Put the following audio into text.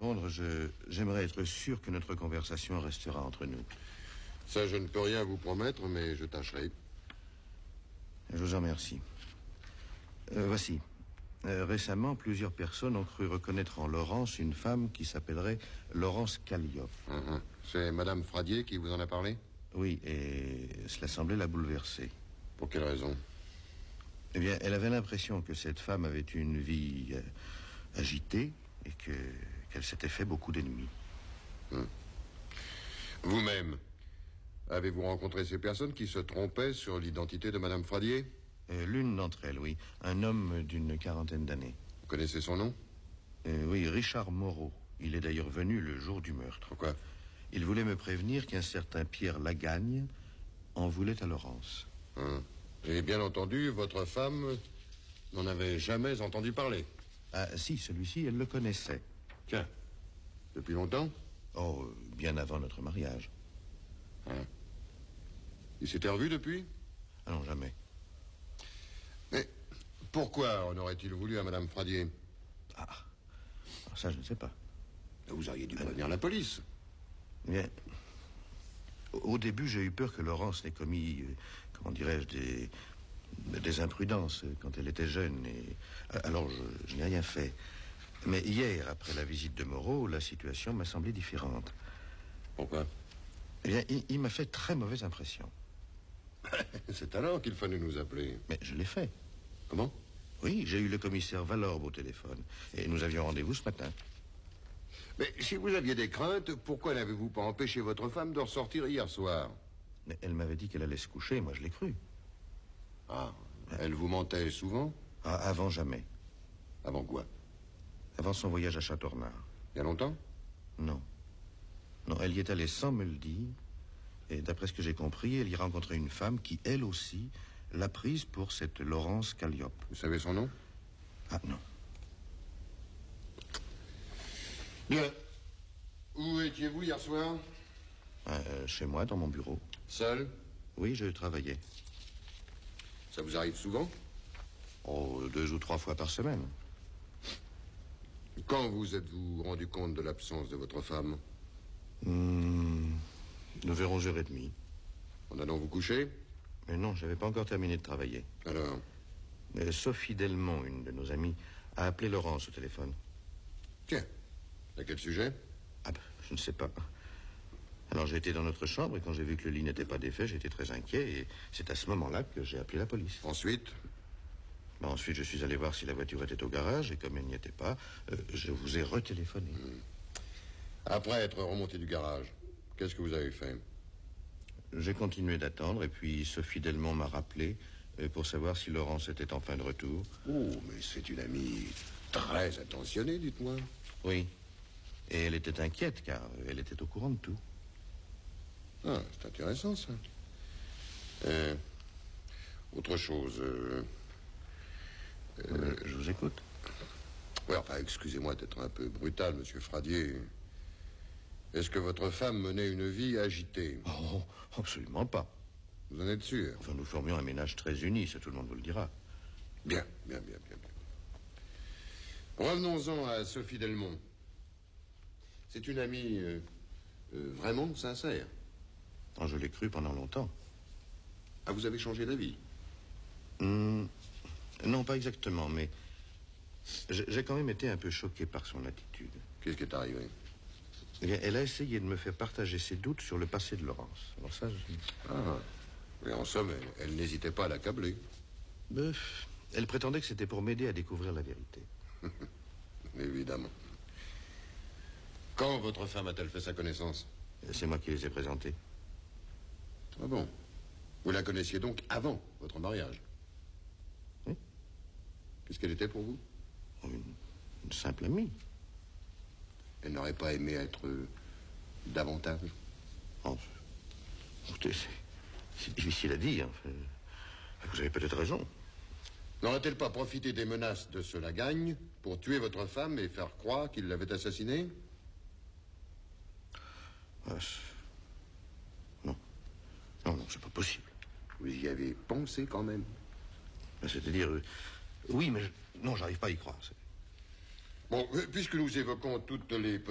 répondre, j'aimerais être sûr que notre conversation restera entre nous. Ça, je ne peux rien vous promettre, mais je tâcherai. Je vous en remercie. Voici. Récemment, plusieurs personnes ont cru reconnaître en Laurence une femme qui s'appellerait Laurence Calliope. C'est Madame Fradier qui vous en a parlé? Oui, et cela semblait la bouleverser. Pour quelle raison? Eh bien, elle avait l'impression que cette femme avait une vie agitée et qu'elle s'était fait beaucoup d'ennemis. Vous-même, avez-vous rencontré ces personnes qui se trompaient sur l'identité de Madame Fradier? L'une d'entre elles, oui. Un homme d'une 40aine d'années. Vous connaissez son nom? Oui, Richard Moreau. Il est d'ailleurs venu le jour du meurtre. Pourquoi? Il voulait me prévenir qu'un certain Pierre Lagagne en voulait à Laurence. Et bien entendu, votre femme n'en avait jamais entendu parler. Ah, si, celui-ci, elle le connaissait. Tiens, depuis longtemps? Oh, bien avant notre mariage. Ils s'étaient revus depuis? Ah non, jamais. Mais pourquoi en aurait-il voulu à Madame Fradier? Ah, ça, je ne sais pas. Vous auriez dû prévenir la police. Bien, au début, j'ai eu peur que Laurence n'ait commis, comment dirais-je, des imprudences quand elle était jeune. Alors, je n'ai rien fait. Mais hier, après la visite de Moreau, la situation m'a semblé différente. Pourquoi? Eh bien, il m'a fait très mauvaise impression. C'est alors qu'il fallait nous appeler. Mais je l'ai fait. Comment? Oui, j'ai eu le commissaire Valorbe au téléphone. Et nous avions rendez-vous ce matin. Mais si vous aviez des craintes, pourquoi n'avez-vous pas empêché votre femme de ressortir hier soir? Mais elle m'avait dit qu'elle allait se coucher, moi je l'ai cru. Ah, elle vous mentait souvent? Ah, avant jamais. Avant quoi? Avant son voyage à Châteaurenard. Il y a longtemps? Non. Non, elle y est allée sans me le dire. Et d'après ce que j'ai compris, elle y rencontrait une femme qui, elle aussi, l'a prise pour cette Laurence Calliope. Vous savez son nom? Ah, non. Bien. Où étiez-vous hier soir? Chez moi, dans mon bureau. Seul? Oui, je travaillais. Ça vous arrive souvent? Oh, 2 ou 3 fois par semaine. Quand vous êtes-vous rendu compte de l'absence de votre femme? Vers 11h30. En allant vous coucher? Mais non, je n'avais pas encore terminé de travailler. Alors? Sophie Delmont, une de nos amies, a appelé Laurence au téléphone. Tiens, à quel sujet? Ah ben, je ne sais pas. Alors j'ai été dans notre chambre et quand j'ai vu que le lit n'était pas défait, j'étais très inquiet et c'est à ce moment-là que j'ai appelé la police. Ensuite? Ensuite, je suis allé voir si la voiture était au garage et comme elle n'y était pas, je vous ai retéléphoné. Après être remonté du garage, qu'est-ce que vous avez fait? J'ai continué d'attendre et puis Sophie Delmont m'a rappelé pour savoir si Laurence était enfin de retour. Oh, mais c'est une amie très attentionnée, dites-moi. Oui. Et elle était inquiète car elle était au courant de tout. Ah, c'est intéressant, ça. Autre chose... je vous écoute. Oui, enfin, excusez-moi d'être un peu brutal, monsieur Fradier. Est-ce que votre femme menait une vie agitée? Oh, absolument pas. Vous en êtes sûr? Enfin, nous formions un ménage très uni, ça tout le monde vous le dira. Bien. Revenons-en à Sophie Delmont. C'est une amie vraiment sincère. Oh, je l'ai cru pendant longtemps. Ah, vous avez changé d'avis? Non, pas exactement, mais j'ai quand même été un peu choqué par son attitude. Qu'est-ce qui est arrivé? Eh bien, elle a essayé de me faire partager ses doutes sur le passé de Laurence. Alors ça, Ah, mais en somme, elle n'hésitait pas à l'accabler. Elle prétendait que c'était pour m'aider à découvrir la vérité. Évidemment. Quand votre femme a-t-elle fait sa connaissance? C'est moi qui les ai présentés. Ah bon? Vous la connaissiez donc avant votre mariage? Oui. Qu'est-ce qu'elle était pour vous? Une simple amie. Elle n'aurait pas aimé être davantage? Oh, écoutez, c'est difficile à dire. Vous avez peut-être raison. N'aurait-elle pas profité des menaces de ce Lagagne pour tuer votre femme et faire croire qu'il l'avait assassinée? Non, c'est pas possible. Vous y avez pensé quand même? C'est-à-dire, oui, mais non, j'arrive pas à y croire. Bon, puisque nous évoquons toutes les